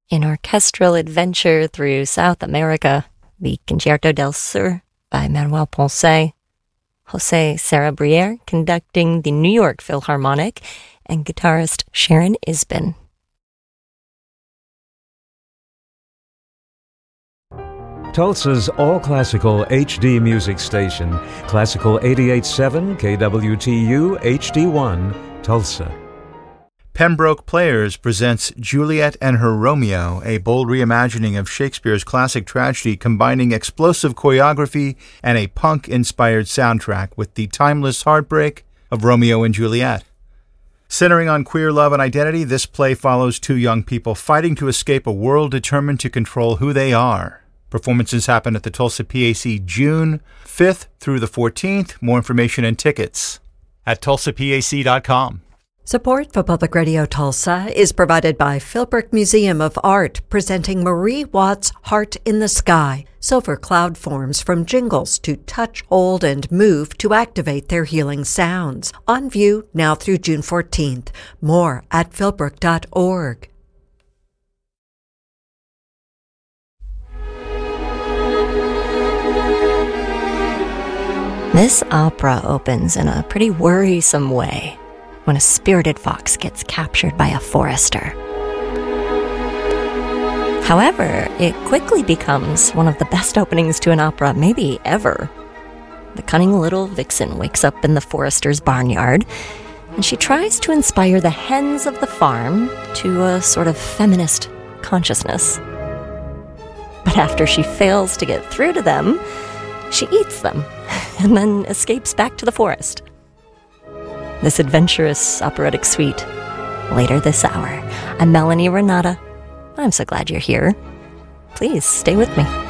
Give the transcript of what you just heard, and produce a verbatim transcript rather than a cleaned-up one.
An orchestral adventure through South America, the Concerto del Sur by Manuel Ponce, Jose Sarabriere conducting the New York Philharmonic, and guitarist Sharon Isbin. Tulsa's all-classical H D music station, Classical eighty-eight point seven K W T U H D one, Tulsa. Pembroke Players presents Juliet and Her Romeo, a bold reimagining of Shakespeare's classic tragedy combining explosive choreography and a punk-inspired soundtrack with the timeless heartbreak of Romeo and Juliet. Centering on queer love and identity, this play follows two young people fighting to escape a world determined to control who they are. Performances happen at the Tulsa P A C June fifth through the fourteenth. More information and tickets at tulsa P A C dot com. Support for Public Radio Tulsa is provided by Philbrook Museum of Art, presenting Marie Watts' Heart in the Sky. Silver cloud forms from jingles to touch, hold, and move to activate their healing sounds. On view now through June fourteenth. More at philbrook dot org. This opera opens in a pretty worrisome way when a spirited fox gets captured by a forester. However, it quickly becomes one of the best openings to an opera maybe ever. The cunning little vixen wakes up in the forester's barnyard, and she tries to inspire the hens of the farm to a sort of feminist consciousness. But after she fails to get through to them, she eats them and then escapes back to the forest. This adventurous operatic suite, later this hour. I'm Melanie Renata. I'm so glad you're here. Please stay with me.